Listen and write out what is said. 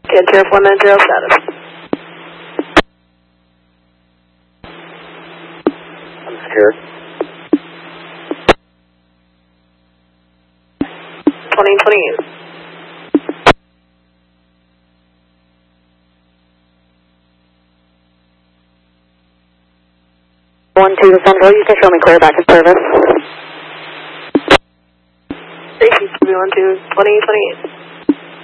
Get Sheriff 190 status. I'm scared. 2028. One two to Central, you can show me clear back to service. Station 212, 2028.